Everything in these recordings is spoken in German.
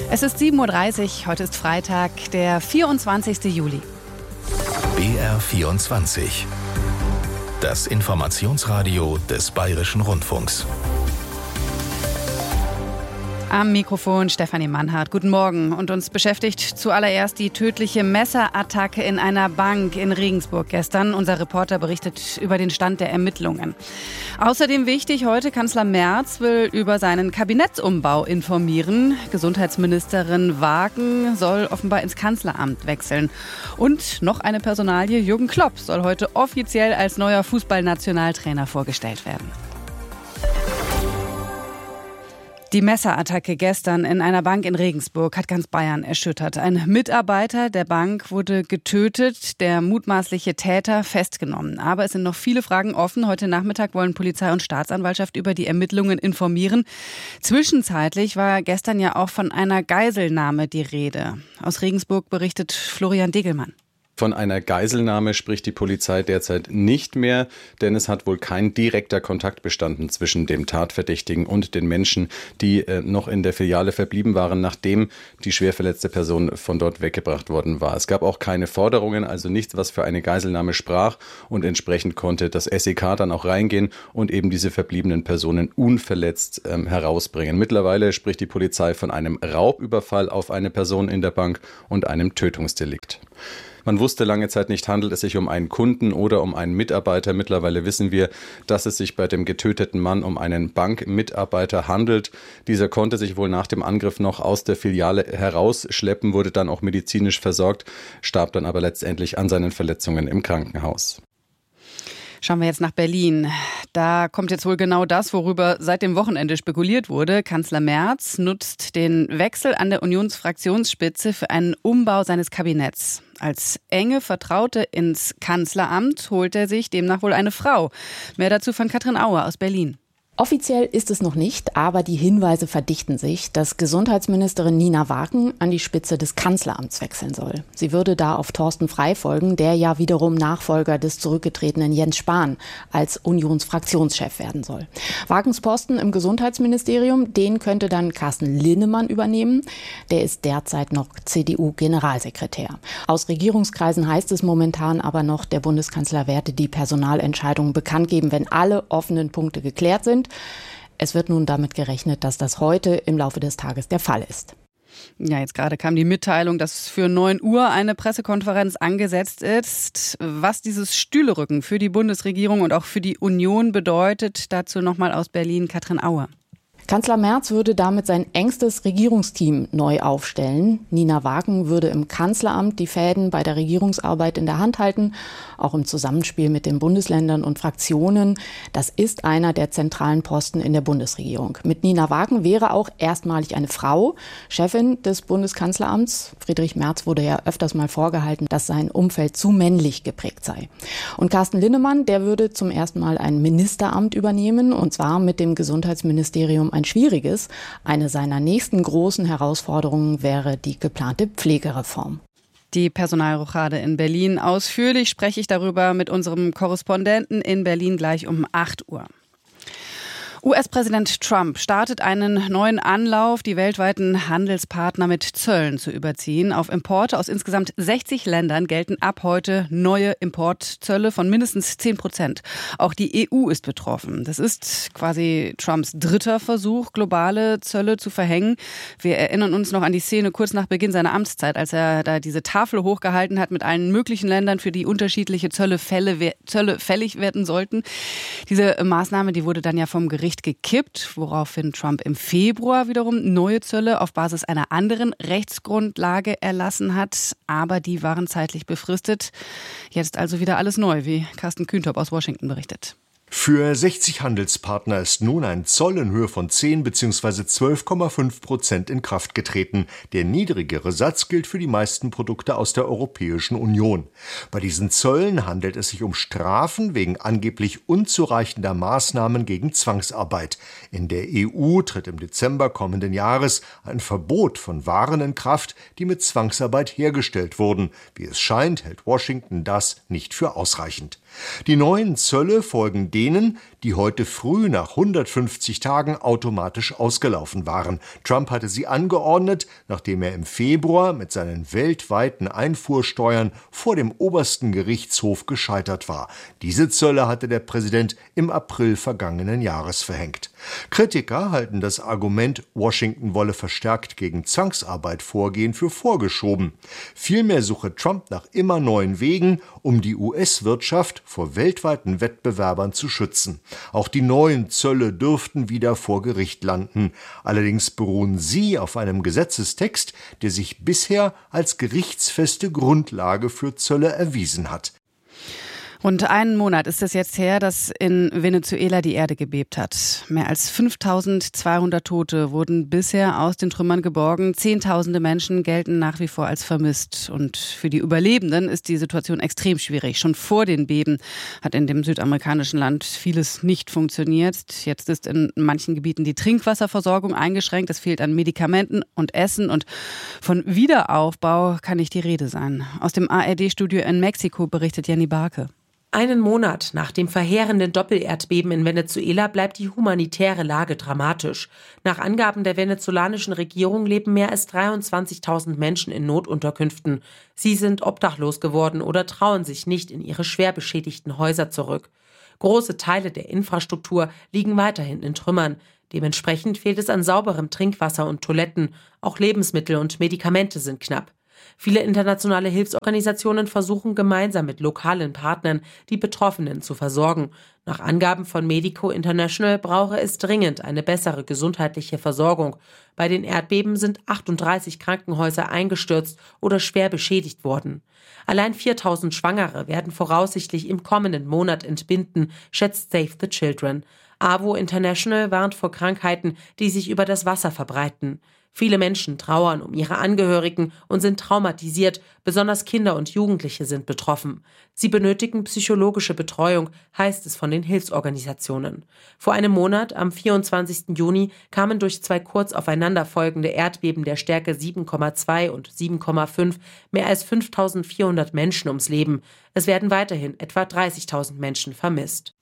Es ist 7:30 Uhr, heute ist Freitag, der 24. Juli. BR24. Das Informationsradio des Bayerischen Rundfunks. Am Mikrofon Stefanie Mannhardt. Guten Morgen. Und uns beschäftigt zuallererst die tödliche Messerattacke in einer Bank in Regensburg gestern. Unser Reporter berichtet über den Stand der Ermittlungen. Außerdem wichtig, heute Kanzler Merz will über seinen Kabinettsumbau informieren. Gesundheitsministerin Wagen soll offenbar ins Kanzleramt wechseln. Und noch eine Personalie, Jürgen Klopp soll heute offiziell als neuer Fußballnationaltrainer vorgestellt werden. Die Messerattacke gestern in einer Bank in Regensburg hat ganz Bayern erschüttert. Ein Mitarbeiter der Bank wurde getötet, der mutmaßliche Täter festgenommen. Aber es sind noch viele Fragen offen. Heute Nachmittag wollen Polizei und Staatsanwaltschaft über die Ermittlungen informieren. Zwischenzeitlich war gestern ja auch von einer Geiselnahme die Rede. Aus Regensburg berichtet Florian Degelmann. Von einer Geiselnahme spricht die Polizei derzeit nicht mehr, denn es hat wohl kein direkter Kontakt bestanden zwischen dem Tatverdächtigen und den Menschen, die noch in der Filiale verblieben waren, nachdem die schwer verletzte Person von dort weggebracht worden war. Es gab auch keine Forderungen, also nichts, was für eine Geiselnahme sprach, und entsprechend konnte das SEK dann auch reingehen und eben diese verbliebenen Personen unverletzt herausbringen. Mittlerweile spricht die Polizei von einem Raubüberfall auf eine Person in der Bank und einem Tötungsdelikt. Man wusste lange Zeit nicht, handelt es sich um einen Kunden oder um einen Mitarbeiter. Mittlerweile wissen wir, dass es sich bei dem getöteten Mann um einen Bankmitarbeiter handelt. Dieser konnte sich wohl nach dem Angriff noch aus der Filiale herausschleppen, wurde dann auch medizinisch versorgt, starb dann aber letztendlich an seinen Verletzungen im Krankenhaus. Schauen wir jetzt nach Berlin. Da kommt jetzt wohl genau das, worüber seit dem Wochenende spekuliert wurde. Kanzler Merz nutzt den Wechsel an der Unionsfraktionsspitze für einen Umbau seines Kabinetts. Als enge Vertraute ins Kanzleramt holt er sich demnach wohl eine Frau. Mehr dazu von Katrin Auer aus Berlin. Offiziell ist es noch nicht, aber die Hinweise verdichten sich, dass Gesundheitsministerin Nina Wagen an die Spitze des Kanzleramts wechseln soll. Sie würde da auf Thorsten Frey folgen, der ja wiederum Nachfolger des zurückgetretenen Jens Spahn als Unionsfraktionschef werden soll. Wagens Posten im Gesundheitsministerium, den könnte dann Carsten Linnemann übernehmen. Der ist derzeit noch CDU-Generalsekretär. Aus Regierungskreisen heißt es momentan aber noch, der Bundeskanzler werde die Personalentscheidungen bekannt geben, wenn alle offenen Punkte geklärt sind. Es wird nun damit gerechnet, dass das heute im Laufe des Tages der Fall ist. Ja, jetzt gerade kam die Mitteilung, dass für 9 Uhr eine Pressekonferenz angesetzt ist. Was dieses Stühlerücken für die Bundesregierung und auch für die Union bedeutet, dazu nochmal aus Berlin Katrin Auer. Kanzler Merz würde damit sein engstes Regierungsteam neu aufstellen. Nina Wagen würde im Kanzleramt die Fäden bei der Regierungsarbeit in der Hand halten, auch im Zusammenspiel mit den Bundesländern und Fraktionen. Das ist einer der zentralen Posten in der Bundesregierung. Mit Nina Wagen wäre auch erstmalig eine Frau Chefin des Bundeskanzleramts. Friedrich Merz wurde ja öfters mal vorgehalten, dass sein Umfeld zu männlich geprägt sei. Und Carsten Linnemann, der würde zum ersten Mal ein Ministeramt übernehmen, und zwar mit dem Gesundheitsministerium ein schwieriges. Eine seiner nächsten großen Herausforderungen wäre die geplante Pflegereform. Die Personalrochade in Berlin. Ausführlich spreche ich darüber mit unserem Korrespondenten in Berlin gleich um 8 Uhr. US-Präsident Trump startet einen neuen Anlauf, die weltweiten Handelspartner mit Zöllen zu überziehen. Auf Importe aus insgesamt 60 Ländern gelten ab heute neue Importzölle von mindestens 10%. Auch die EU ist betroffen. Das ist quasi Trumps dritter Versuch, globale Zölle zu verhängen. Wir erinnern uns noch an die Szene kurz nach Beginn seiner Amtszeit, als er da diese Tafel hochgehalten hat mit allen möglichen Ländern, für die unterschiedliche Zölle fällig werden sollten. Diese Maßnahme, die wurde dann ja vom Gericht gekippt, woraufhin Trump im Februar wiederum neue Zölle auf Basis einer anderen Rechtsgrundlage erlassen hat. Aber die waren zeitlich befristet. Jetzt also wieder alles neu, wie Carsten Kühntop aus Washington berichtet. Für 60 Handelspartner ist nun ein Zoll in Höhe von 10 bzw. 12,5% in Kraft getreten. Der niedrigere Satz gilt für die meisten Produkte aus der Europäischen Union. Bei diesen Zöllen handelt es sich um Strafen wegen angeblich unzureichender Maßnahmen gegen Zwangsarbeit. In der EU tritt im Dezember kommenden Jahres ein Verbot von Waren in Kraft, die mit Zwangsarbeit hergestellt wurden. Wie es scheint, hält Washington das nicht für ausreichend. Die neuen Zölle folgen denen, die heute früh nach 150 Tagen automatisch ausgelaufen waren. Trump hatte sie angeordnet, nachdem er im Februar mit seinen weltweiten Einfuhrsteuern vor dem obersten Gerichtshof gescheitert war. Diese Zölle hatte der Präsident im April vergangenen Jahres verhängt. Kritiker halten das Argument, Washington wolle verstärkt gegen Zwangsarbeit vorgehen, für vorgeschoben. Vielmehr suche Trump nach immer neuen Wegen, um die US-Wirtschaft vor weltweiten Wettbewerbern zu schützen. Auch die neuen Zölle dürften wieder vor Gericht landen. Allerdings beruhen sie auf einem Gesetzestext, der sich bisher als gerichtsfeste Grundlage für Zölle erwiesen hat. Rund einen Monat ist es jetzt her, dass in Venezuela die Erde gebebt hat. Mehr als 5.200 Tote wurden bisher aus den Trümmern geborgen. Zehntausende Menschen gelten nach wie vor als vermisst. Und für die Überlebenden ist die Situation extrem schwierig. Schon vor den Beben hat in dem südamerikanischen Land vieles nicht funktioniert. Jetzt ist in manchen Gebieten die Trinkwasserversorgung eingeschränkt. Es fehlt an Medikamenten und Essen. Und von Wiederaufbau kann nicht die Rede sein. Aus dem ARD-Studio in Mexiko berichtet Jenny Barke. Einen Monat nach dem verheerenden Doppelerdbeben in Venezuela bleibt die humanitäre Lage dramatisch. Nach Angaben der venezolanischen Regierung leben mehr als 23.000 Menschen in Notunterkünften. Sie sind obdachlos geworden oder trauen sich nicht in ihre schwer beschädigten Häuser zurück. Große Teile der Infrastruktur liegen weiterhin in Trümmern. Dementsprechend fehlt es an sauberem Trinkwasser und Toiletten. Auch Lebensmittel und Medikamente sind knapp. Viele internationale Hilfsorganisationen versuchen gemeinsam mit lokalen Partnern, die Betroffenen zu versorgen. Nach Angaben von Medico International brauche es dringend eine bessere gesundheitliche Versorgung. Bei den Erdbeben sind 38 Krankenhäuser eingestürzt oder schwer beschädigt worden. Allein 4.000 Schwangere werden voraussichtlich im kommenden Monat entbinden, schätzt Save the Children. AWO International warnt vor Krankheiten, die sich über das Wasser verbreiten. Viele Menschen trauern um ihre Angehörigen und sind traumatisiert, besonders Kinder und Jugendliche sind betroffen. Sie benötigen psychologische Betreuung, heißt es von den Hilfsorganisationen. Vor einem Monat, am 24. Juni, kamen durch 2 kurz aufeinanderfolgende Erdbeben der Stärke 7,2 und 7,5 mehr als 5.400 Menschen ums Leben. Es werden weiterhin etwa 30.000 Menschen vermisst.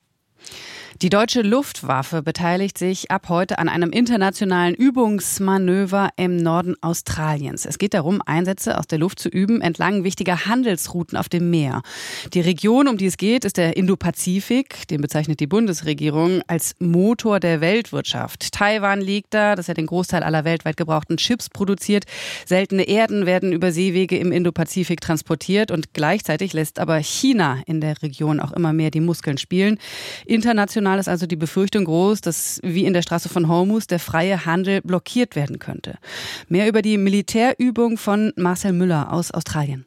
Die deutsche Luftwaffe beteiligt sich ab heute an einem internationalen Übungsmanöver im Norden Australiens. Es geht darum, Einsätze aus der Luft zu üben entlang wichtiger Handelsrouten auf dem Meer. Die Region, um die es geht, ist der Indopazifik. Den bezeichnet die Bundesregierung als Motor der Weltwirtschaft. Taiwan liegt da, das ja den Großteil aller weltweit gebrauchten Chips produziert. Seltene Erden werden über Seewege im Indopazifik transportiert und gleichzeitig lässt aber China in der Region auch immer mehr die Muskeln spielen. International ist also die Befürchtung groß, dass wie in der Straße von Hormuz der freie Handel blockiert werden könnte. Mehr über die Militärübung von Marcel Müller aus Australien.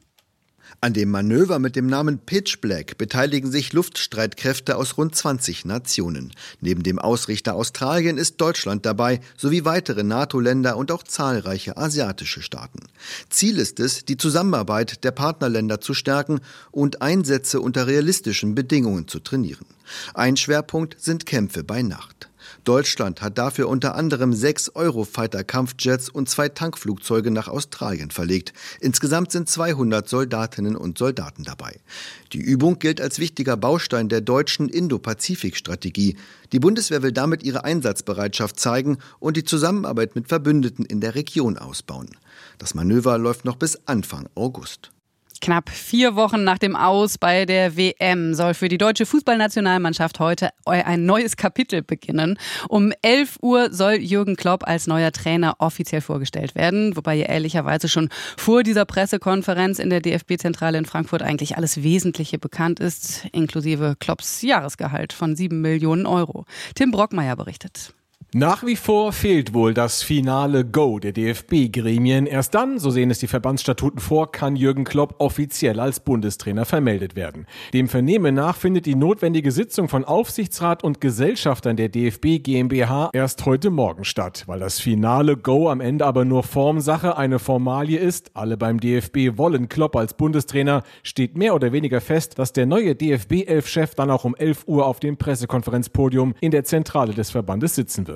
An dem Manöver mit dem Namen Pitch Black beteiligen sich Luftstreitkräfte aus rund 20 Nationen. Neben dem Ausrichter Australien ist Deutschland dabei, sowie weitere NATO-Länder und auch zahlreiche asiatische Staaten. Ziel ist es, die Zusammenarbeit der Partnerländer zu stärken und Einsätze unter realistischen Bedingungen zu trainieren. Ein Schwerpunkt sind Kämpfe bei Nacht. Deutschland hat dafür unter anderem 6 Eurofighter-Kampfjets und 2 Tankflugzeuge nach Australien verlegt. Insgesamt sind 200 Soldatinnen und Soldaten dabei. Die Übung gilt als wichtiger Baustein der deutschen Indo-Pazifik-Strategie. Die Bundeswehr will damit ihre Einsatzbereitschaft zeigen und die Zusammenarbeit mit Verbündeten in der Region ausbauen. Das Manöver läuft noch bis Anfang August. Knapp 4 Wochen nach dem Aus bei der WM soll für die deutsche Fußballnationalmannschaft heute ein neues Kapitel beginnen. Um 11 Uhr soll Jürgen Klopp als neuer Trainer offiziell vorgestellt werden, wobei ja ehrlicherweise schon vor dieser Pressekonferenz in der DFB-Zentrale in Frankfurt eigentlich alles Wesentliche bekannt ist, inklusive Klopps Jahresgehalt von 7 Millionen Euro. Tim Brockmeier berichtet. Nach wie vor fehlt wohl das finale Go der DFB-Gremien. Erst dann, so sehen es die Verbandsstatuten vor, kann Jürgen Klopp offiziell als Bundestrainer vermeldet werden. Dem Vernehmen nach findet die notwendige Sitzung von Aufsichtsrat und Gesellschaftern der DFB GmbH erst heute Morgen statt. Weil das finale Go am Ende aber nur Formsache, eine Formalie ist, alle beim DFB wollen Klopp als Bundestrainer, steht mehr oder weniger fest, dass der neue DFB-11-Chef dann auch um 11 Uhr auf dem Pressekonferenzpodium in der Zentrale des Verbandes sitzen wird.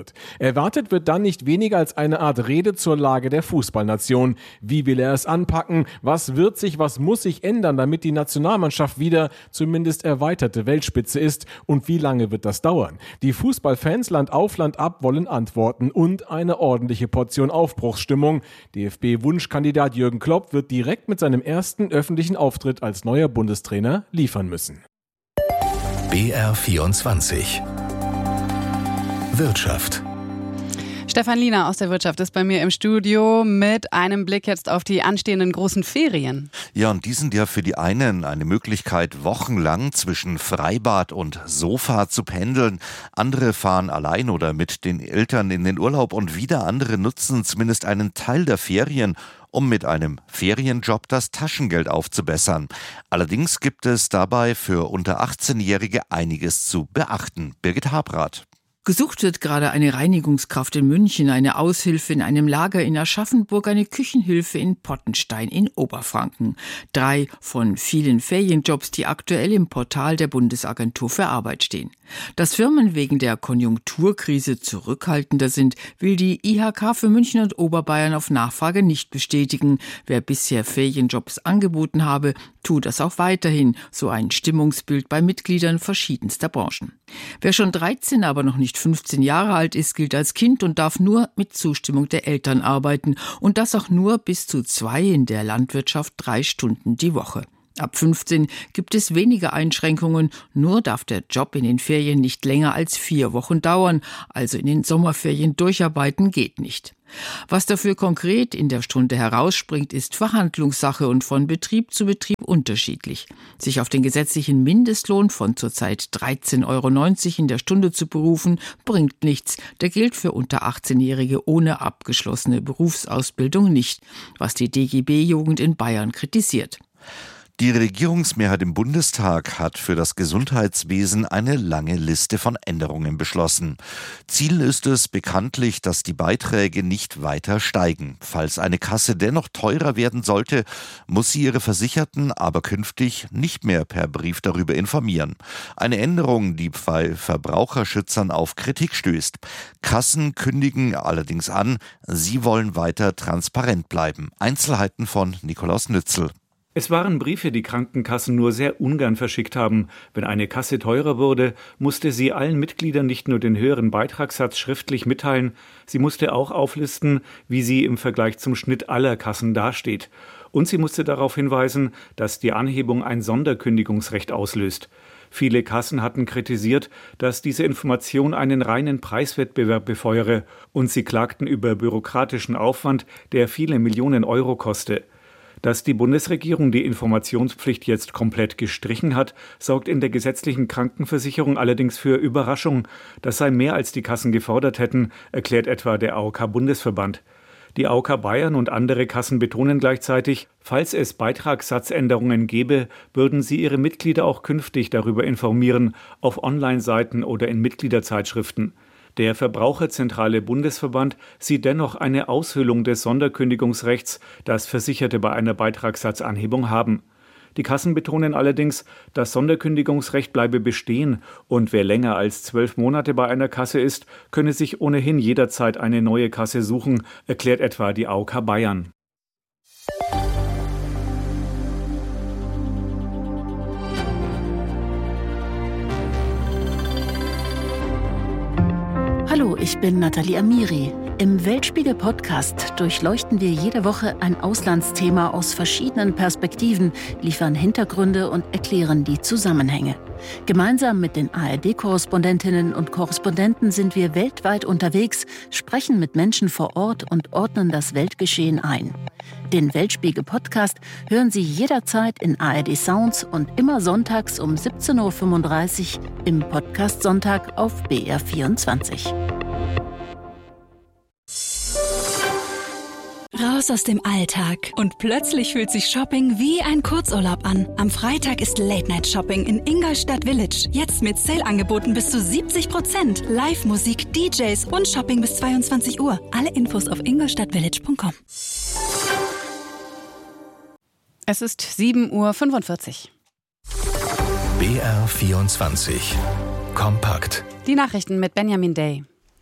wird. Erwartet wird dann nicht weniger als eine Art Rede zur Lage der Fußballnation. Wie will er es anpacken? Was muss sich ändern, damit die Nationalmannschaft wieder zumindest erweiterte Weltspitze ist? Und wie lange wird das dauern? Die Fußballfans Land auf, Land ab wollen Antworten und eine ordentliche Portion Aufbruchsstimmung. DFB-Wunschkandidat Jürgen Klopp wird direkt mit seinem ersten öffentlichen Auftritt als neuer Bundestrainer liefern müssen. BR24 Wirtschaft. Stefan Liener aus der Wirtschaft ist bei mir im Studio mit einem Blick jetzt auf die anstehenden großen Ferien. Ja, und die sind ja für die einen eine Möglichkeit, wochenlang zwischen Freibad und Sofa zu pendeln. Andere fahren allein oder mit den Eltern in den Urlaub und wieder andere nutzen zumindest einen Teil der Ferien, um mit einem Ferienjob das Taschengeld aufzubessern. Allerdings gibt es dabei für unter 18-Jährige einiges zu beachten. Birgit Habrath. Gesucht wird gerade eine Reinigungskraft in München, eine Aushilfe in einem Lager in Aschaffenburg, eine Küchenhilfe in Pottenstein in Oberfranken. 3 von vielen Ferienjobs, die aktuell im Portal der Bundesagentur für Arbeit stehen. Dass Firmen wegen der Konjunkturkrise zurückhaltender sind, will die IHK für München und Oberbayern auf Nachfrage nicht bestätigen. Wer bisher Ferienjobs angeboten habe, tut das auch weiterhin, so ein Stimmungsbild bei Mitgliedern verschiedenster Branchen. Wer schon 13, aber noch nicht 15 Jahre alt ist, gilt als Kind und darf nur mit Zustimmung der Eltern arbeiten und das auch nur bis zu 2 in der Landwirtschaft 3 Stunden die Woche. Ab 15 gibt es weniger Einschränkungen, nur darf der Job in den Ferien nicht länger als 4 Wochen dauern, also in den Sommerferien durcharbeiten geht nicht. Was dafür konkret in der Stunde herausspringt, ist Verhandlungssache und von Betrieb zu Betrieb unterschiedlich. Sich auf den gesetzlichen Mindestlohn von zurzeit 13,90 € in der Stunde zu berufen, bringt nichts. Der gilt für unter 18-Jährige ohne abgeschlossene Berufsausbildung nicht, was die DGB-Jugend in Bayern kritisiert. Die Regierungsmehrheit im Bundestag hat für das Gesundheitswesen eine lange Liste von Änderungen beschlossen. Ziel ist es bekanntlich, dass die Beiträge nicht weiter steigen. Falls eine Kasse dennoch teurer werden sollte, muss sie ihre Versicherten aber künftig nicht mehr per Brief darüber informieren. Eine Änderung, die bei Verbraucherschützern auf Kritik stößt. Kassen kündigen allerdings an, sie wollen weiter transparent bleiben. Einzelheiten von Nikolaus Nützel. Es waren Briefe, die Krankenkassen nur sehr ungern verschickt haben. Wenn eine Kasse teurer wurde, musste sie allen Mitgliedern nicht nur den höheren Beitragssatz schriftlich mitteilen, sie musste auch auflisten, wie sie im Vergleich zum Schnitt aller Kassen dasteht. Und sie musste darauf hinweisen, dass die Anhebung ein Sonderkündigungsrecht auslöst. Viele Kassen hatten kritisiert, dass diese Information einen reinen Preiswettbewerb befeuere, und sie klagten über bürokratischen Aufwand, der viele Millionen Euro koste. Dass die Bundesregierung die Informationspflicht jetzt komplett gestrichen hat, sorgt in der gesetzlichen Krankenversicherung allerdings für Überraschung. Das sei mehr, als die Kassen gefordert hätten, erklärt etwa der AOK-Bundesverband. Die AOK Bayern und andere Kassen betonen gleichzeitig, falls es Beitragssatzänderungen gäbe, würden sie ihre Mitglieder auch künftig darüber informieren, auf Online-Seiten oder in Mitgliederzeitschriften. Der Verbraucherzentrale Bundesverband sieht dennoch eine Aushöhlung des Sonderkündigungsrechts, das Versicherte bei einer Beitragssatzanhebung haben. Die Kassen betonen allerdings, das Sonderkündigungsrecht bleibe bestehen und wer länger als 12 Monate bei einer Kasse ist, könne sich ohnehin jederzeit eine neue Kasse suchen, erklärt etwa die AOK Bayern. Hallo, ich bin Nathalie Amiri. Im Weltspiegel-Podcast durchleuchten wir jede Woche ein Auslandsthema aus verschiedenen Perspektiven, liefern Hintergründe und erklären die Zusammenhänge. Gemeinsam mit den ARD-Korrespondentinnen und Korrespondenten sind wir weltweit unterwegs, sprechen mit Menschen vor Ort und ordnen das Weltgeschehen ein. Den Weltspiegel-Podcast hören Sie jederzeit in ARD Sounds und immer sonntags um 17:35 Uhr im Podcast Sonntag auf BR24. Raus aus dem Alltag und plötzlich fühlt sich Shopping wie ein Kurzurlaub an. Am Freitag ist Late-Night-Shopping in Ingolstadt Village. Jetzt mit Sale-Angeboten bis zu 70%. Live-Musik, DJs und Shopping bis 22 Uhr. Alle Infos auf ingolstadtvillage.com. Es ist 7:45 Uhr. BR24 Kompakt. Die Nachrichten mit Benjamin Day.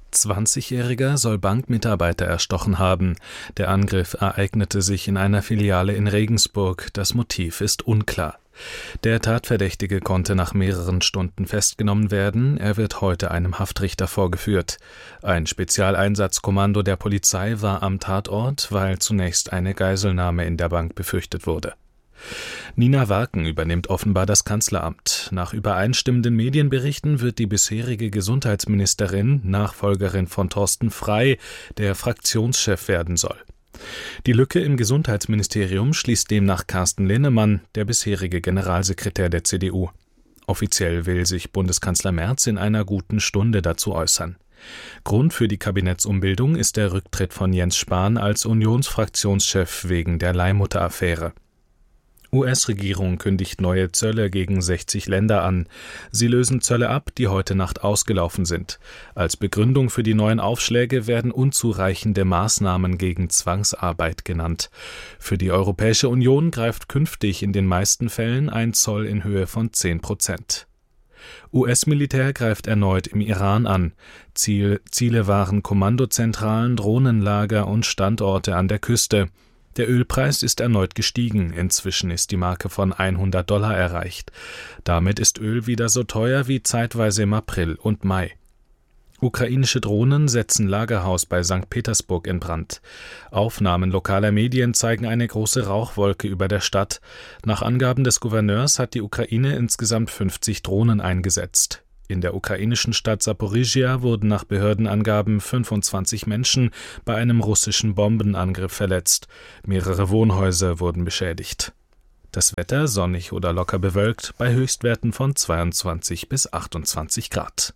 20-Jähriger soll Bankmitarbeiter erstochen haben. Der Angriff ereignete sich in einer Filiale in Regensburg. Das Motiv ist unklar. Der Tatverdächtige konnte nach mehreren Stunden festgenommen werden. Er wird heute einem Haftrichter vorgeführt. Ein Spezialeinsatzkommando der Polizei war am Tatort, weil zunächst eine Geiselnahme in der Bank befürchtet wurde. Nina Warken übernimmt offenbar das Kanzleramt. Nach übereinstimmenden Medienberichten wird die bisherige Gesundheitsministerin Nachfolgerin von Thorsten Frey, der Fraktionschef werden soll. Die Lücke im Gesundheitsministerium schließt demnach Carsten Linnemann, der bisherige Generalsekretär der CDU. Offiziell will sich Bundeskanzler Merz in einer guten Stunde dazu äußern. Grund für die Kabinettsumbildung ist der Rücktritt von Jens Spahn als Unionsfraktionschef wegen der Leihmutter-Affäre. US-Regierung kündigt neue Zölle gegen 60 Länder an. Sie lösen Zölle ab, die heute Nacht ausgelaufen sind. Als Begründung für die neuen Aufschläge werden unzureichende Maßnahmen gegen Zwangsarbeit genannt. Für die Europäische Union greift künftig in den meisten Fällen ein Zoll in Höhe von 10%. US-Militär greift erneut im Iran an. Ziele waren Kommandozentralen, Drohnenlager und Standorte an der Küste. Der Ölpreis ist erneut gestiegen. Inzwischen ist die Marke von $100 erreicht. Damit ist Öl wieder so teuer wie zeitweise im April und Mai. Ukrainische Drohnen setzen Lagerhaus bei St. Petersburg in Brand. Aufnahmen lokaler Medien zeigen eine große Rauchwolke über der Stadt. Nach Angaben des Gouverneurs hat die Ukraine insgesamt 50 Drohnen eingesetzt. In der ukrainischen Stadt Saporizhia wurden nach Behördenangaben 25 Menschen bei einem russischen Bombenangriff verletzt. Mehrere Wohnhäuser wurden beschädigt. Das Wetter sonnig oder locker bewölkt bei Höchstwerten von 22 bis 28 Grad.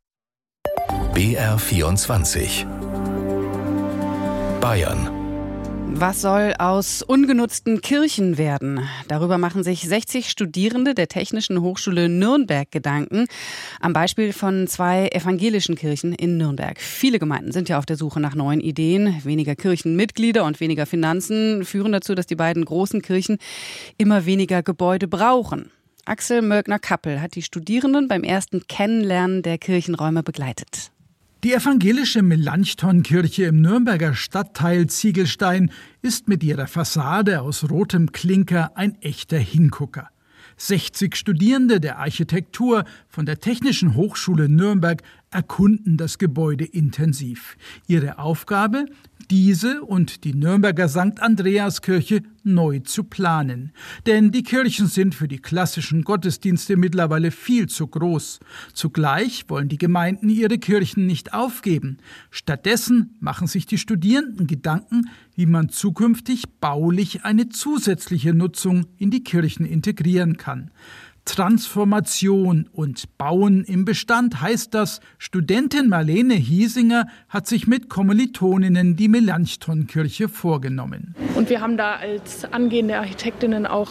BR24 Bayern. Was soll aus ungenutzten Kirchen werden? Darüber machen sich 60 Studierende der Technischen Hochschule Nürnberg Gedanken, am Beispiel von 2 evangelischen Kirchen in Nürnberg. Viele Gemeinden sind ja auf der Suche nach neuen Ideen. Weniger Kirchenmitglieder und weniger Finanzen führen dazu, dass die beiden großen Kirchen immer weniger Gebäude brauchen. Axel Mögner-Kappel hat die Studierenden beim ersten Kennenlernen der Kirchenräume begleitet. Die evangelische Melanchthon-Kirche im Nürnberger Stadtteil Ziegelstein ist mit ihrer Fassade aus rotem Klinker ein echter Hingucker. 60 Studierende der Architektur von der Technischen Hochschule Nürnberg erkunden das Gebäude intensiv. Ihre Aufgabe, diese und die Nürnberger St. Andreaskirche neu zu planen. Denn die Kirchen sind für die klassischen Gottesdienste mittlerweile viel zu groß. Zugleich wollen die Gemeinden ihre Kirchen nicht aufgeben. Stattdessen machen sich die Studierenden Gedanken, wie man zukünftig baulich eine zusätzliche Nutzung in die Kirchen integrieren kann. Transformation und Bauen im Bestand heißt das. Studentin Marlene Hiesinger hat sich mit Kommilitoninnen die Melanchthon-Kirche vorgenommen. Und wir haben da als angehende Architektinnen auch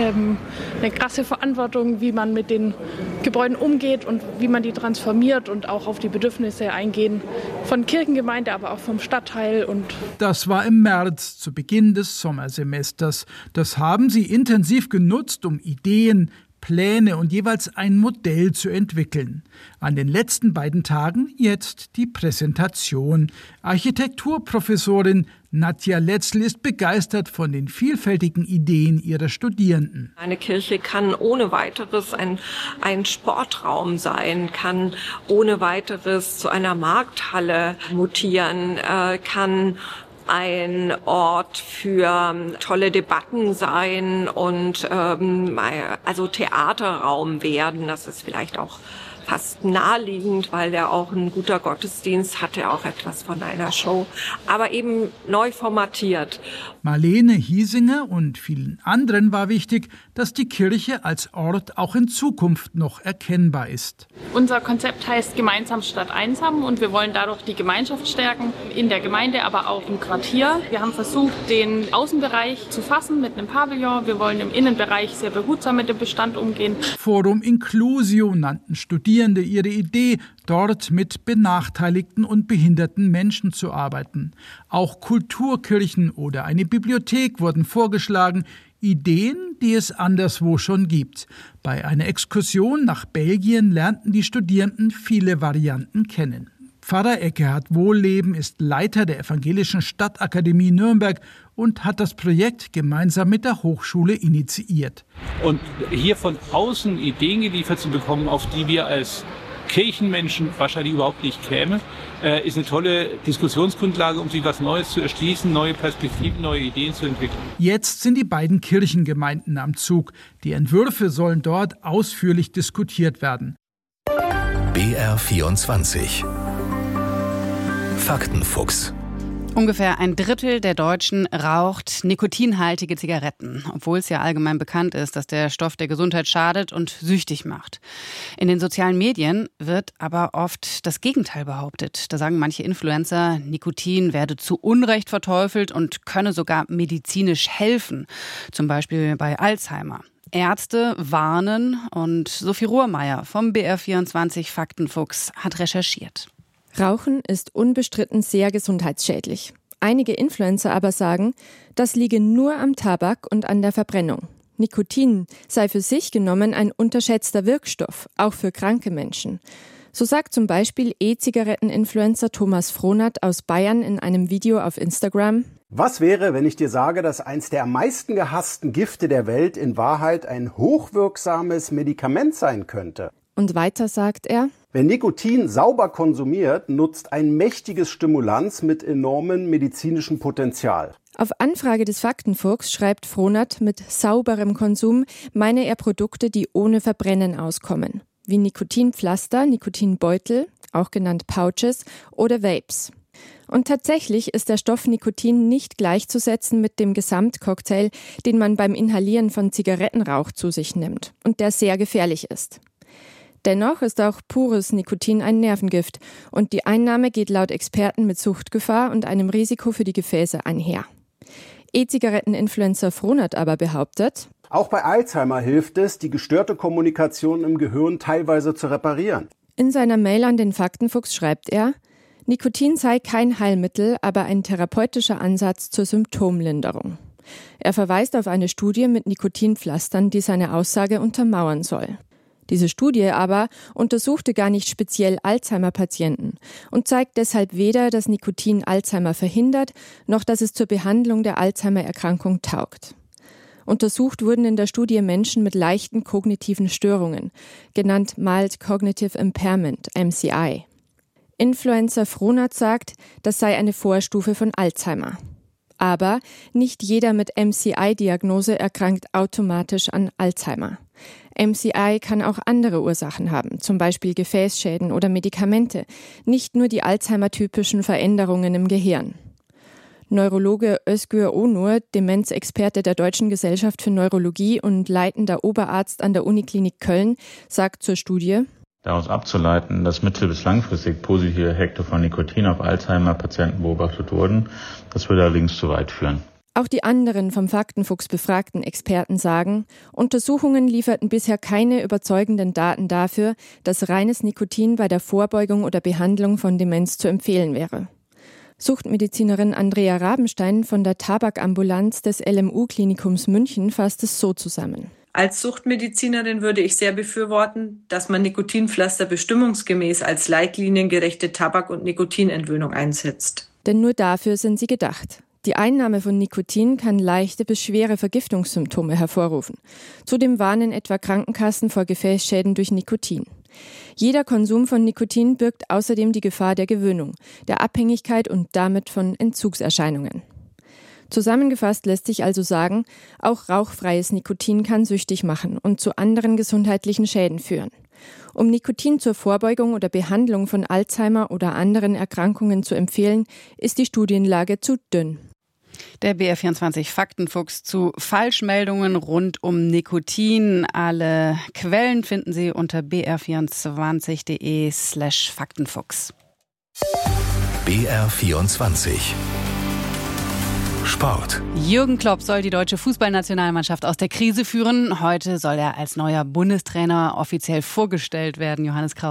eine krasse Verantwortung, wie man mit den Gebäuden umgeht und wie man die transformiert und auch auf die Bedürfnisse eingehen von Kirchengemeinde, aber auch vom Stadtteil. Das war im März, zu Beginn des Sommersemesters. Das haben sie intensiv genutzt, um Ideen, Pläne und jeweils ein Modell zu entwickeln. An den letzten beiden Tagen jetzt die Präsentation. Architekturprofessorin Nadja Letzl ist begeistert von den vielfältigen Ideen ihrer Studierenden. Eine Kirche kann ohne weiteres ein Sportraum sein, kann ohne weiteres zu einer Markthalle mutieren, kann ein Ort für tolle Debatten sein und also Theaterraum werden. Das ist vielleicht auch fast naheliegend, weil der auch ein guter Gottesdienst hatte, auch etwas von einer Show, aber eben neu formatiert. Marlene Hiesinger und vielen anderen war wichtig, dass die Kirche als Ort auch in Zukunft noch erkennbar ist. Unser Konzept heißt Gemeinsam statt einsam und wir wollen dadurch die Gemeinschaft stärken, in der Gemeinde, aber auch im Quartier. Wir haben versucht, den Außenbereich zu fassen mit einem Pavillon. Wir wollen im Innenbereich sehr behutsam mit dem Bestand umgehen. Forum Inclusio nannten Studierende ihre Idee, dort mit benachteiligten und behinderten Menschen zu arbeiten. Auch Kulturkirchen oder eine Bibliothek wurden vorgeschlagen, Ideen, die es anderswo schon gibt. Bei einer Exkursion nach Belgien lernten die Studierenden viele Varianten kennen. Pfarrer Eckehard Wohlleben ist Leiter der Evangelischen Stadtakademie Nürnberg und hat das Projekt gemeinsam mit der Hochschule initiiert. Und hier von außen Ideen geliefert zu bekommen, auf die wir als Kirchenmenschen wahrscheinlich überhaupt nicht kämen, ist eine tolle Diskussionsgrundlage, um sich was Neues zu erschließen, neue Perspektiven, neue Ideen zu entwickeln. Jetzt sind die beiden Kirchengemeinden am Zug. Die Entwürfe sollen dort ausführlich diskutiert werden. BR24 Faktenfuchs. Ungefähr 1/3 der Deutschen raucht nikotinhaltige Zigaretten, obwohl es ja allgemein bekannt ist, dass der Stoff der Gesundheit schadet und süchtig macht. In den sozialen Medien wird aber oft das Gegenteil behauptet. Da sagen manche Influencer, Nikotin werde zu Unrecht verteufelt und könne sogar medizinisch helfen, zum Beispiel bei Alzheimer. Ärzte warnen und Sophie Rohrmeier vom BR24 Faktenfuchs hat recherchiert. Rauchen ist unbestritten sehr gesundheitsschädlich. Einige Influencer aber sagen, das liege nur am Tabak und an der Verbrennung. Nikotin sei für sich genommen ein unterschätzter Wirkstoff, auch für kranke Menschen. So sagt zum Beispiel E-Zigaretten-Influencer Thomas Frohnert aus Bayern in einem Video auf Instagram: Was wäre, wenn ich dir sage, dass eins der am meisten gehassten Gifte der Welt in Wahrheit ein hochwirksames Medikament sein könnte? Und weiter sagt er: Wer Nikotin sauber konsumiert, nutzt ein mächtiges Stimulanz mit enormem medizinischem Potenzial. Auf Anfrage des Faktenfuchs schreibt Frohnert, mit sauberem Konsum meine er Produkte, die ohne Verbrennen auskommen, wie Nikotinpflaster, Nikotinbeutel, auch genannt Pouches, oder Vapes. Und tatsächlich ist der Stoff Nikotin nicht gleichzusetzen mit dem Gesamtcocktail, den man beim Inhalieren von Zigarettenrauch zu sich nimmt und der sehr gefährlich ist. Dennoch ist auch pures Nikotin ein Nervengift und die Einnahme geht laut Experten mit Suchtgefahr und einem Risiko für die Gefäße einher. E-Zigaretten-Influencer Frohnert aber behauptet: Auch bei Alzheimer hilft es, die gestörte Kommunikation im Gehirn teilweise zu reparieren. In seiner Mail an den Faktenfuchs schreibt er: Nikotin sei kein Heilmittel, aber ein therapeutischer Ansatz zur Symptomlinderung. Er verweist auf eine Studie mit Nikotinpflastern, die seine Aussage untermauern soll. Diese Studie aber untersuchte gar nicht speziell Alzheimer-Patienten und zeigt deshalb weder, dass Nikotin Alzheimer verhindert, noch dass es zur Behandlung der Alzheimer-Erkrankung taugt. Untersucht wurden in der Studie Menschen mit leichten kognitiven Störungen, genannt Mild Cognitive Impairment, MCI. Influencer Frohnert sagt, das sei eine Vorstufe von Alzheimer. Aber nicht jeder mit MCI-Diagnose erkrankt automatisch an Alzheimer. MCI kann auch andere Ursachen haben, zum Beispiel Gefäßschäden oder Medikamente, nicht nur die Alzheimer-typischen Veränderungen im Gehirn. Neurologe Özgür Onur, Demenzexperte der Deutschen Gesellschaft für Neurologie und leitender Oberarzt an der Uniklinik Köln, sagt zur Studie: Daraus abzuleiten, dass mittel- bis langfristig positive Effekte von Nikotin auf Alzheimer-Patienten beobachtet wurden, das würde allerdings zu weit führen. Auch die anderen vom Faktenfuchs befragten Experten sagen, Untersuchungen lieferten bisher keine überzeugenden Daten dafür, dass reines Nikotin bei der Vorbeugung oder Behandlung von Demenz zu empfehlen wäre. Suchtmedizinerin Andrea Rabenstein von der Tabakambulanz des LMU-Klinikums München fasst es so zusammen: Als Suchtmedizinerin würde ich sehr befürworten, dass man Nikotinpflaster bestimmungsgemäß als leitliniengerechte Tabak- und Nikotinentwöhnung einsetzt. Denn nur dafür sind sie gedacht. Die Einnahme von Nikotin kann leichte bis schwere Vergiftungssymptome hervorrufen. Zudem warnen etwa Krankenkassen vor Gefäßschäden durch Nikotin. Jeder Konsum von Nikotin birgt außerdem die Gefahr der Gewöhnung, der Abhängigkeit und damit von Entzugserscheinungen. Zusammengefasst lässt sich also sagen, auch rauchfreies Nikotin kann süchtig machen und zu anderen gesundheitlichen Schäden führen. Um Nikotin zur Vorbeugung oder Behandlung von Alzheimer oder anderen Erkrankungen zu empfehlen, ist die Studienlage zu dünn. Der BR24 Faktenfuchs zu Falschmeldungen rund um Nikotin. Alle Quellen finden Sie unter br24.de/Faktenfuchs. BR24 Sport. Jürgen Klopp soll die deutsche Fußballnationalmannschaft aus der Krise führen. Heute soll er als neuer Bundestrainer offiziell vorgestellt werden, Johannes Krause.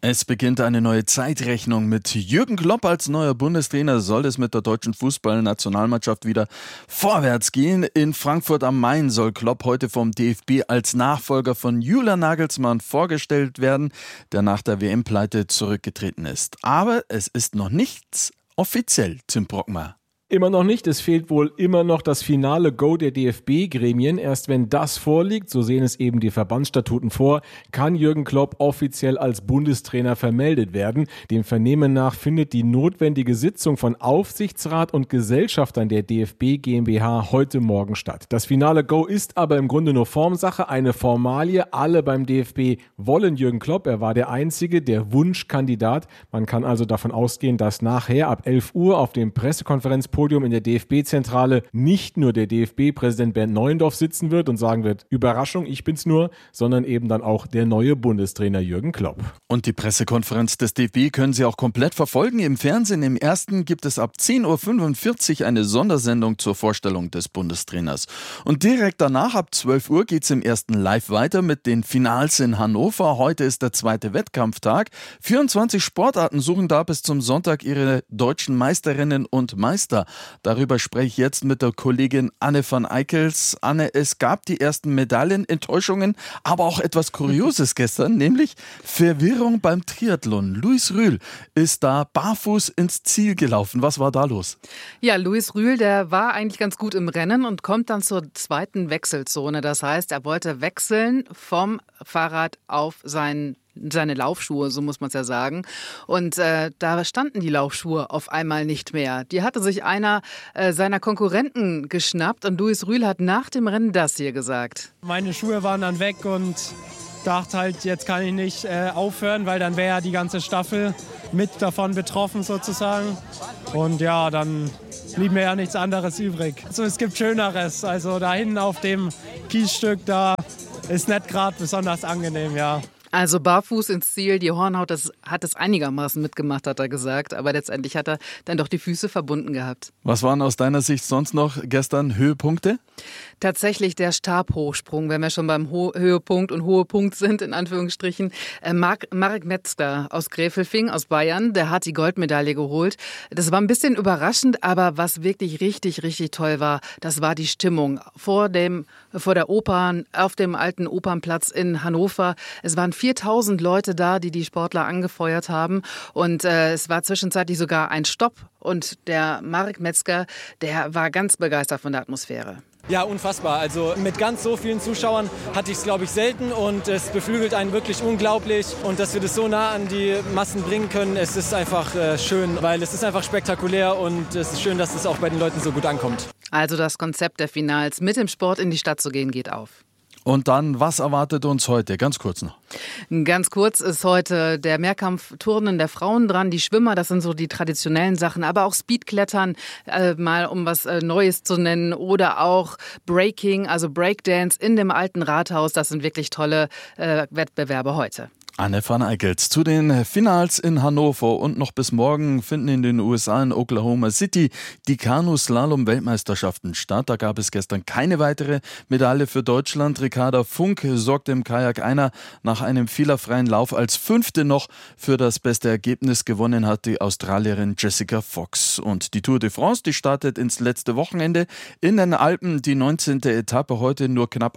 Es beginnt eine neue Zeitrechnung. Mit Jürgen Klopp als neuer Bundestrainer soll es mit der deutschen Fußballnationalmannschaft wieder vorwärts gehen. In Frankfurt am Main soll Klopp heute vom DFB als Nachfolger von Julian Nagelsmann vorgestellt werden, der nach der WM-Pleite zurückgetreten ist. Aber es ist noch nichts offiziell, Tim Brockmeier. Immer noch nicht. Es fehlt wohl immer noch das finale Go der DFB-Gremien. Erst wenn das vorliegt, so sehen es eben die Verbandsstatuten vor, kann Jürgen Klopp offiziell als Bundestrainer vermeldet werden. Dem Vernehmen nach findet die notwendige Sitzung von Aufsichtsrat und Gesellschaftern der DFB GmbH heute Morgen statt. Das finale Go ist aber im Grunde nur Formsache, eine Formalie. Alle beim DFB wollen Jürgen Klopp. Er war der Einzige, der Wunschkandidat. Man kann also davon ausgehen, dass nachher ab 11 Uhr auf dem Pressekonferenzpodium in der DFB-Zentrale nicht nur der DFB-Präsident Bernd Neuendorf sitzen wird und sagen wird, Überraschung, ich bin's nur, sondern eben dann auch der neue Bundestrainer Jürgen Klopp. Und die Pressekonferenz des DFB können Sie auch komplett verfolgen im Fernsehen. Im ersten gibt es ab 10.45 Uhr eine Sondersendung zur Vorstellung des Bundestrainers. Und direkt danach, ab 12 Uhr, geht es im ersten Live weiter mit den Finals in Hannover. Heute ist der zweite Wettkampftag. 24 Sportarten suchen da bis zum Sonntag ihre deutschen Meisterinnen und Meister. Darüber spreche ich jetzt mit der Kollegin Anne van Eickels. Anne, es gab die ersten Medaillen, Enttäuschungen, aber auch etwas Kurioses gestern, nämlich Verwirrung beim Triathlon. Luis Rühl ist da barfuß ins Ziel gelaufen. Was war da los? Ja, Luis Rühl, der war eigentlich ganz gut im Rennen und kommt dann zur zweiten Wechselzone. Das heißt, er wollte wechseln vom Fahrrad auf seine Laufschuhe, so muss man es ja sagen. Und da standen die Laufschuhe auf einmal nicht mehr. Die hatte sich einer seiner Konkurrenten geschnappt und Luis Rühl hat nach dem Rennen das hier gesagt. Meine Schuhe waren dann weg und dachte halt, jetzt kann ich nicht aufhören, weil dann wäre ja die ganze Staffel mit davon betroffen sozusagen. Und ja, dann blieb mir ja nichts anderes übrig. Also es gibt Schöneres. Also da hinten auf dem Kiesstück, da ist nicht gerade besonders angenehm, ja. Also barfuß ins Ziel, die Hornhaut, das hat es einigermaßen mitgemacht, hat er gesagt. Aber letztendlich hat er dann doch die Füße verbunden gehabt. Was waren aus deiner Sicht sonst noch gestern Höhepunkte? Tatsächlich der Stabhochsprung, wenn wir schon beim Höhepunkt und Hohepunkt sind, in Anführungsstrichen. Marek Metzger aus Gräfelfing, aus Bayern, der hat die Goldmedaille geholt. Das war ein bisschen überraschend, aber was wirklich richtig, richtig toll war, das war die Stimmung vor der Oper, auf dem alten Opernplatz in Hannover. Es waren 4000 Leute da, die Sportler angefeuert haben. Und es war zwischenzeitlich sogar ein Stopp. Und der Marek Metzger, der war ganz begeistert von der Atmosphäre. Ja, unfassbar. Also mit ganz so vielen Zuschauern hatte ich es, glaube ich, selten. Und es beflügelt einen wirklich unglaublich. Und dass wir das so nah an die Massen bringen können, es ist einfach schön, weil es ist einfach spektakulär. Und es ist schön, dass es auch bei den Leuten so gut ankommt. Also das Konzept der Finals, mit dem Sport in die Stadt zu gehen, geht auf. Und dann, was erwartet uns heute? Ganz kurz noch. Ganz kurz ist heute der Mehrkampfturnen der Frauen dran. Die Schwimmer, das sind so die traditionellen Sachen, aber auch Speedklettern, mal um was Neues zu nennen. Oder auch Breaking, also Breakdance in dem alten Rathaus. Das sind wirklich tolle Wettbewerbe heute. Anne van Eickels zu den Finals in Hannover und noch bis morgen finden in den USA in Oklahoma City die Kanu-Slalom-Weltmeisterschaften statt. Da gab es gestern keine weitere Medaille für Deutschland. Ricarda Funk sorgte im Kajak Einer nach einem fehlerfreien Lauf als Fünfte noch für das beste Ergebnis. Gewonnen hat die Australierin Jessica Fox. Und die Tour de France, die startet ins letzte Wochenende in den Alpen. Die 19. Etappe heute nur knapp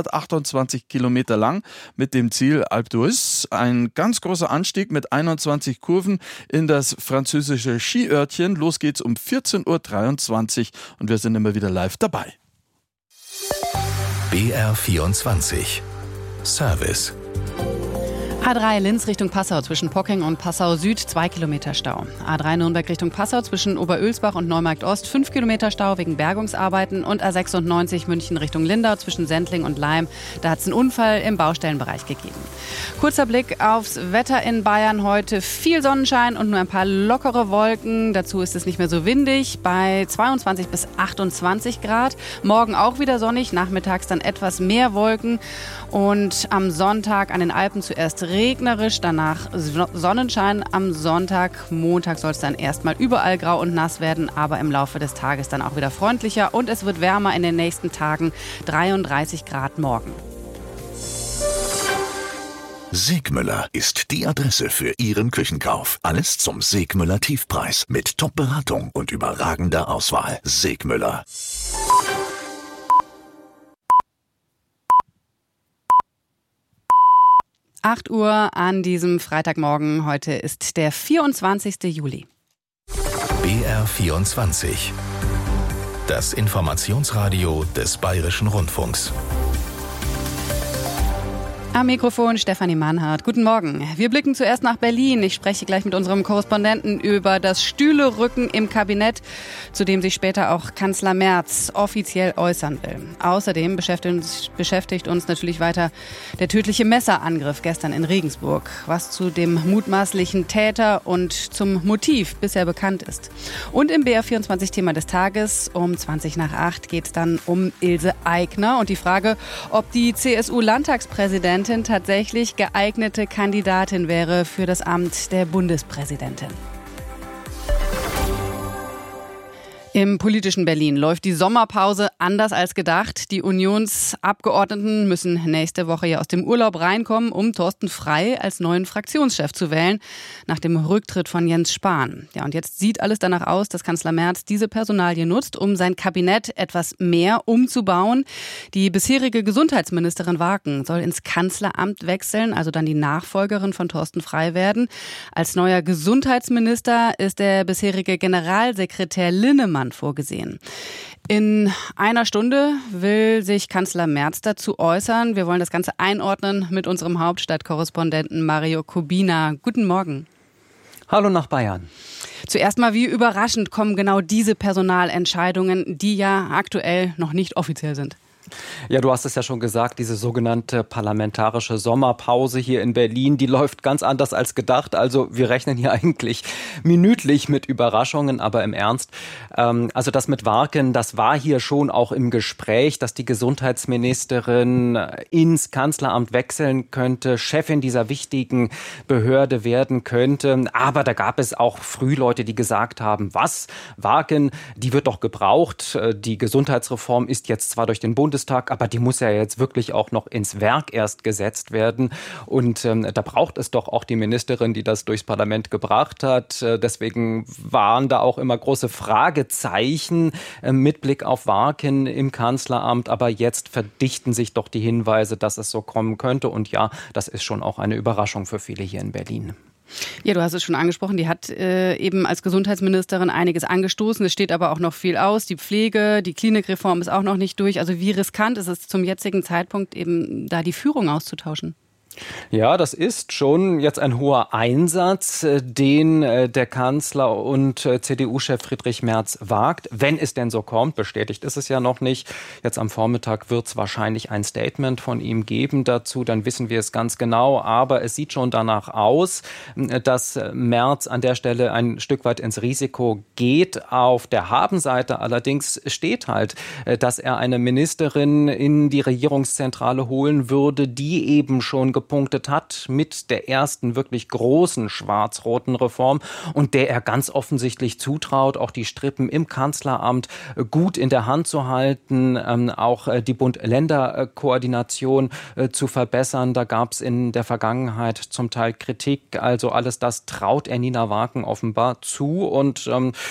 128 Kilometer lang mit dem Ziel Alpe d'Huez. Ein ganz großer Anstieg mit 21 Kurven in das französische Skiörtchen. Los geht's um 14.23 Uhr und wir sind immer wieder live dabei. BR24 Service. A3 Linz Richtung Passau zwischen Pocking und Passau Süd 2 Kilometer Stau. A3 Nürnberg Richtung Passau zwischen Oberölsbach und Neumarkt Ost 5 Kilometer Stau wegen Bergungsarbeiten und A96 München Richtung Lindau zwischen Sendling und Laim. Da hat es einen Unfall im Baustellenbereich gegeben. Kurzer Blick aufs Wetter in Bayern heute. Viel Sonnenschein und nur ein paar lockere Wolken. Dazu ist es nicht mehr so windig bei 22 bis 28 Grad. Morgen auch wieder sonnig, nachmittags dann etwas mehr Wolken. Und am Sonntag an den Alpen zuerst regnerisch, danach Sonnenschein. Am Sonntag, Montag soll es dann erstmal überall grau und nass werden, aber im Laufe des Tages dann auch wieder freundlicher und es wird wärmer in den nächsten Tagen, 33 Grad morgen. Segmüller ist die Adresse für Ihren Küchenkauf. Alles zum Segmüller Tiefpreis mit Top-Beratung und überragender Auswahl. Segmüller. Acht Uhr an diesem Freitagmorgen. Heute ist der 24. Juli. BR24. Das Informationsradio des Bayerischen Rundfunks. Am Mikrofon Stefanie Mannhardt. Guten Morgen. Wir blicken zuerst nach Berlin. Ich spreche gleich mit unserem Korrespondenten über das Stühlerücken im Kabinett, zu dem sich später auch Kanzler Merz offiziell äußern will. Außerdem beschäftigt uns natürlich weiter der tödliche Messerangriff gestern in Regensburg, was zu dem mutmaßlichen Täter und zum Motiv bisher bekannt ist. Und im BR24-Thema des Tages um 7:20 geht es dann um Ilse Aigner und die Frage, ob die CSU-Landtagspräsidentin tatsächlich geeignete Kandidatin wäre für das Amt der Bundespräsidentin. Im politischen Berlin läuft die Sommerpause anders als gedacht. Die Unionsabgeordneten müssen nächste Woche ja aus dem Urlaub reinkommen, um Thorsten Frey als neuen Fraktionschef zu wählen, nach dem Rücktritt von Jens Spahn. Ja, und jetzt sieht alles danach aus, dass Kanzler Merz diese Personalie nutzt, um sein Kabinett etwas mehr umzubauen. Die bisherige Gesundheitsministerin Warken soll ins Kanzleramt wechseln, also dann die Nachfolgerin von Thorsten Frey werden. Als neuer Gesundheitsminister ist der bisherige Generalsekretär Linnemann vorgesehen. In einer Stunde will sich Kanzler Merz dazu äußern. Wir wollen das Ganze einordnen mit unserem Hauptstadtkorrespondenten Mario Kubina. Guten Morgen. Hallo nach Bayern. Zuerst mal, wie überraschend kommen genau diese Personalentscheidungen, die ja aktuell noch nicht offiziell sind? Ja, du hast es ja schon gesagt, diese sogenannte parlamentarische Sommerpause hier in Berlin, die läuft ganz anders als gedacht. Also wir rechnen hier eigentlich minütlich mit Überraschungen, aber im Ernst. Also das mit Warken, das war hier schon auch im Gespräch, dass die Gesundheitsministerin ins Kanzleramt wechseln könnte, Chefin dieser wichtigen Behörde werden könnte. Aber da gab es auch früh Leute, die gesagt haben, was? Warken, die wird doch gebraucht. Die Gesundheitsreform ist jetzt zwar durch den Bundestag, aber die muss ja jetzt wirklich auch noch ins Werk erst gesetzt werden. Und da braucht es doch auch die Ministerin, die das durchs Parlament gebracht hat. Deswegen waren da auch immer große Fragezeichen mit Blick auf Warken im Kanzleramt. Aber jetzt verdichten sich doch die Hinweise, dass es so kommen könnte. Und ja, das ist schon auch eine Überraschung für viele hier in Berlin. Ja, du hast es schon angesprochen, die hat eben als Gesundheitsministerin einiges angestoßen. Es steht aber auch noch viel aus. Die Pflege, die Klinikreform ist auch noch nicht durch. Also wie riskant ist es zum jetzigen Zeitpunkt eben da die Führung auszutauschen? Ja, das ist schon jetzt ein hoher Einsatz, den der Kanzler und CDU-Chef Friedrich Merz wagt. Wenn es denn so kommt, bestätigt ist es ja noch nicht. Jetzt am Vormittag wird es wahrscheinlich ein Statement von ihm geben dazu. Dann wissen wir es ganz genau. Aber es sieht schon danach aus, dass Merz an der Stelle ein Stück weit ins Risiko geht. Auf der Habenseite allerdings steht halt, dass er eine Ministerin in die Regierungszentrale holen würde, die eben schon gepunktet hat mit der ersten wirklich großen schwarz-roten Reform und der er ganz offensichtlich zutraut, auch die Strippen im Kanzleramt gut in der Hand zu halten, auch die Bund-Länder-Koordination zu verbessern. Da gab es in der Vergangenheit zum Teil Kritik. Also alles das traut er Nina Warken offenbar zu und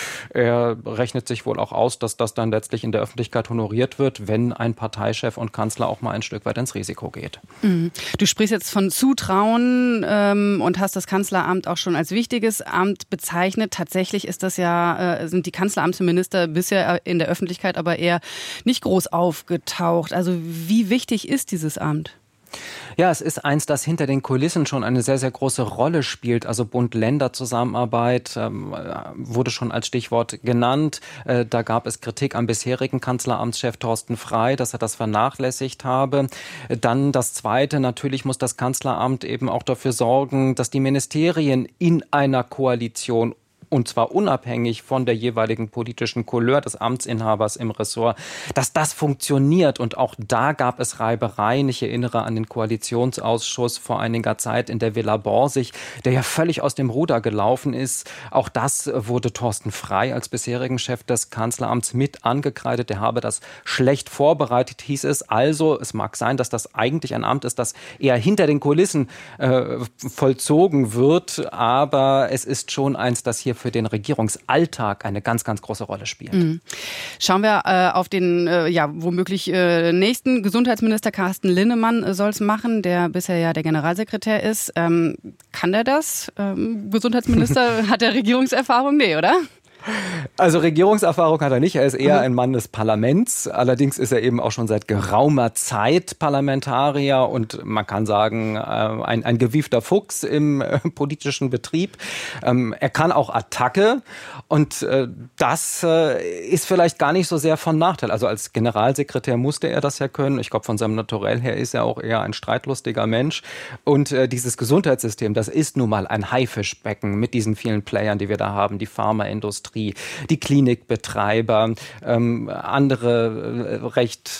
er rechnet sich wohl auch aus, dass das dann letztlich in der Öffentlichkeit honoriert wird, wenn ein Parteichef und Kanzler auch mal ein Stück weit ins Risiko geht. Du sprichst jetzt von Zutrauen und hast das Kanzleramt auch schon als wichtiges Amt bezeichnet. Tatsächlich ist das ja, sind die Kanzleramtsminister bisher in der Öffentlichkeit aber eher nicht groß aufgetaucht. Also wie wichtig ist dieses Amt? Ja, es ist eins, das hinter den Kulissen schon eine sehr, sehr große Rolle spielt. Also Bund-Länder-Zusammenarbeit wurde schon als Stichwort genannt. Da gab es Kritik am bisherigen Kanzleramtschef Thorsten Frey, dass er das vernachlässigt habe. Dann das Zweite, natürlich muss das Kanzleramt eben auch dafür sorgen, dass die Ministerien in einer Koalition und zwar unabhängig von der jeweiligen politischen Couleur des Amtsinhabers im Ressort, dass das funktioniert. Und auch da gab es Reibereien. Ich erinnere an den Koalitionsausschuss vor einiger Zeit in der Villa Borsig, der ja völlig aus dem Ruder gelaufen ist. Auch das wurde Thorsten Frey als bisherigen Chef des Kanzleramts mit angekreidet. Der habe das schlecht vorbereitet, hieß es. Also, es mag sein, dass das eigentlich ein Amt ist, das eher hinter den Kulissen vollzogen wird. Aber es ist schon eins, das hier für den Regierungsalltag eine ganz, ganz große Rolle spielt. Mhm. Schauen wir auf den womöglich nächsten Gesundheitsminister. Carsten Linnemann soll es machen, der bisher ja der Generalsekretär ist. Kann der das? Gesundheitsminister, hat er Regierungserfahrung? Nee, oder? Also Regierungserfahrung hat er nicht, er ist eher ein Mann des Parlaments. Allerdings ist er eben auch schon seit geraumer Zeit Parlamentarier und man kann sagen, ein gewiefter Fuchs im politischen Betrieb. Er kann auch Attacke und das ist vielleicht gar nicht so sehr von Nachteil. Also als Generalsekretär musste er das ja können. Ich glaube, von seinem Naturell her ist er auch eher ein streitlustiger Mensch. Und dieses Gesundheitssystem, das ist nun mal ein Haifischbecken mit diesen vielen Playern, die wir da haben, die Pharmaindustrie, die Klinikbetreiber, andere recht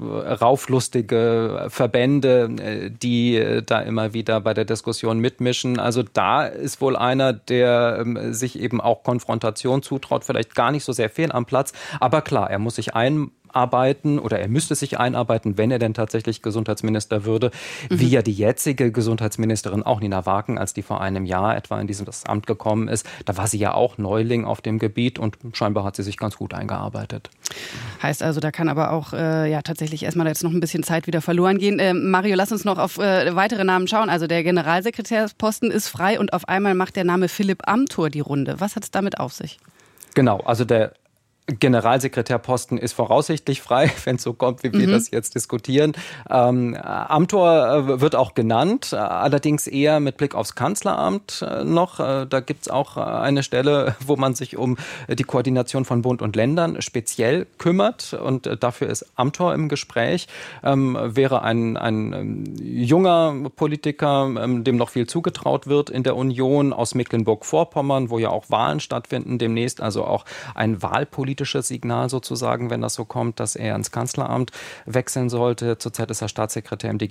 rauflustige Verbände, die da immer wieder bei der Diskussion mitmischen. Also da ist wohl einer, der sich eben auch Konfrontation zutraut, vielleicht gar nicht so sehr fehl am Platz. Aber klar, er muss sich einarbeiten oder er müsste sich einarbeiten, wenn er denn tatsächlich Gesundheitsminister würde, wie ja die jetzige Gesundheitsministerin auch Nina Waken, als die vor einem Jahr etwa in dieses Amt gekommen ist. Da war sie ja auch Neuling auf dem Gebiet und scheinbar hat sie sich ganz gut eingearbeitet. Heißt also, da kann aber auch tatsächlich erstmal jetzt noch ein bisschen Zeit wieder verloren gehen. Mario, lass uns noch auf weitere Namen schauen. Also der Generalsekretärsposten ist frei und auf einmal macht der Name Philipp Amthor die Runde. Was hat es damit auf sich? Genau, also der Generalsekretärposten ist voraussichtlich frei, wenn es so kommt, wie wir das jetzt diskutieren. Amthor wird auch genannt, allerdings eher mit Blick aufs Kanzleramt noch. Da gibt es auch eine Stelle, wo man sich um die Koordination von Bund und Ländern speziell kümmert und dafür ist Amthor im Gespräch. Wäre ein junger Politiker, dem noch viel zugetraut wird in der Union aus Mecklenburg-Vorpommern, wo ja auch Wahlen stattfinden demnächst, also auch ein wahlpolitisches Signal sozusagen, wenn das so kommt, dass er ins Kanzleramt wechseln sollte. Zurzeit ist er Staatssekretär im